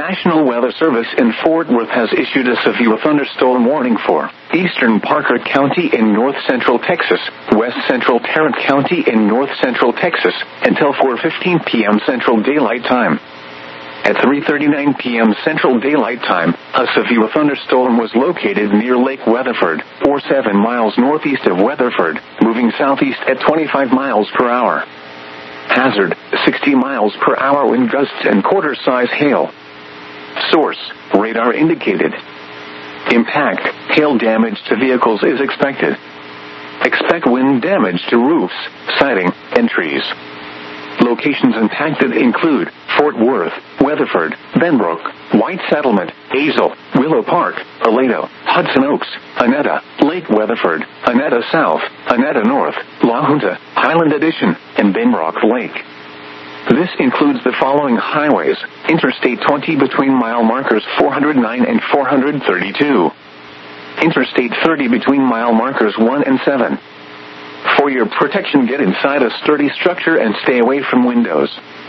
National Weather Service in Fort Worth has issued a severe thunderstorm warning for eastern Parker County in north central Texas, west central Tarrant County in north central Texas, until 4:15 p.m. Central Daylight Time. At 3:39 p.m. Central Daylight Time, a severe thunderstorm was located near Lake Weatherford, or 7 miles northeast of Weatherford, moving southeast at 25 miles per hour. Hazard, 60 miles per hour wind gusts and quarter-size hail. Source, radar indicated. Impact, hail damage to vehicles is expected. Expect wind damage to roofs, siding, and trees. Locations impacted include Fort Worth, Weatherford, Benbrook, White Settlement, Azle, Willow Park, Aledo, Hudson Oaks, Annetta, Lake Weatherford, Annetta South, Annetta North, La Junta, Highland Addition, and Benbrook Lake. This includes the following highways: Interstate 20 between mile markers 409 and 432. Interstate 30 between mile markers 1 and 7. For your protection, get inside a sturdy structure and stay away from windows.